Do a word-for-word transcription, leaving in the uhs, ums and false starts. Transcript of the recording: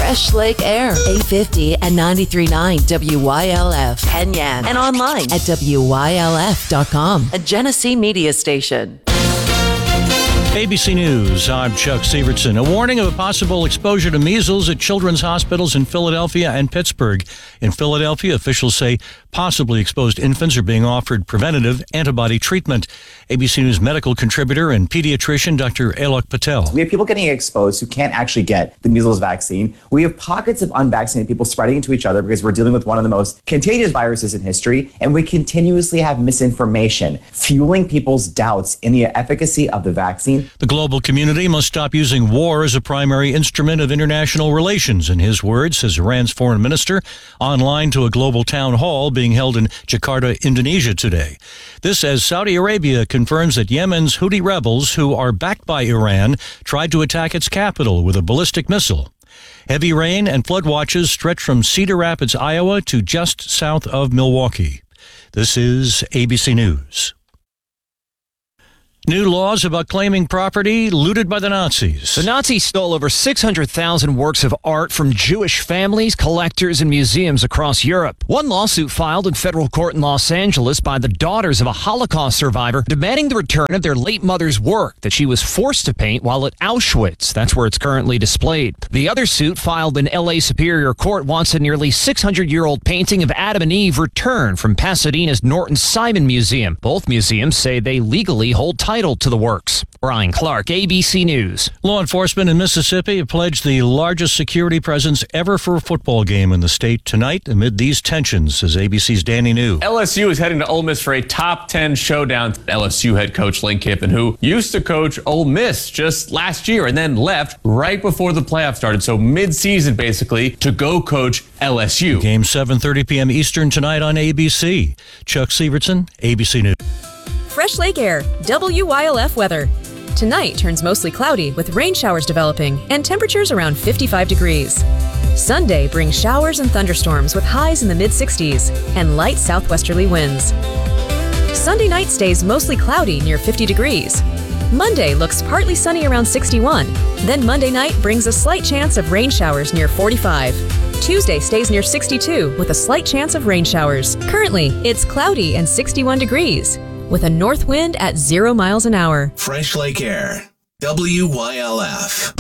Fresh Lake Air, eight fifty and ninety-three point nine W Y L F, Penyan, and online at W Y L F dot com, a Genesee media station. A B C News, I'm Chuck Sievertson. A warning of a possible exposure to measles at children's hospitals in Philadelphia and Pittsburgh. In Philadelphia, officials say possibly exposed infants are being offered preventative antibody treatment. A B C News medical contributor and pediatrician Doctor Alok Patel. We have people getting exposed who can't actually get the measles vaccine. We have pockets of unvaccinated people spreading into each other because we're dealing with one of the most contagious viruses in history, and we continuously have misinformation fueling people's doubts in the efficacy of the vaccine. The global community must stop using war as a primary instrument of international relations, in his words, says Iran's foreign minister, online to a global town hall being held in Jakarta, Indonesia today. This as Saudi Arabia confirms that Yemen's Houthi rebels, who are backed by Iran, tried to attack its capital with a ballistic missile. Heavy rain and flood watches stretch from Cedar Rapids, Iowa to just south of Milwaukee. This is A B C News. New laws about claiming property looted by the Nazis. The Nazis stole over six hundred thousand works of art from Jewish families, collectors, and museums across Europe. One lawsuit filed in federal court in Los Angeles by the daughters of a Holocaust survivor demanding the return of their late mother's work that she was forced to paint while at Auschwitz. That's where it's currently displayed. The other suit, filed in L A Superior Court, wants a nearly six hundred year old painting of Adam and Eve returned from Pasadena's Norton Simon Museum. Both museums say they legally hold title to the works. Brian Clark, A B C News. Law enforcement in Mississippi have pledged the largest security presence ever for a football game in the state tonight amid these tensions, says A B C's Danny New. L S U is heading to Ole Miss for a top ten showdown. L S U head coach Lane Kiffin, who used to coach Ole Miss just last year and then left right before the playoffs started, so mid-season basically, to go coach L S U. Game seven thirty p.m. Eastern tonight on A B C. Chuck Sievertson, A B C News. Fresh Lake Air, W Y L F weather. Tonight turns mostly cloudy with rain showers developing and temperatures around fifty-five degrees. Sunday brings showers and thunderstorms with highs in the mid sixties and light southwesterly winds. Sunday night stays mostly cloudy near fifty degrees. Monday looks partly sunny around sixty-one. Then Monday night brings a slight chance of rain showers near forty-five. Tuesday stays near sixty-two with a slight chance of rain showers. Currently, it's cloudy and sixty-one degrees, with a north wind at zero miles an hour. Fresh Lake Air, W Y L F.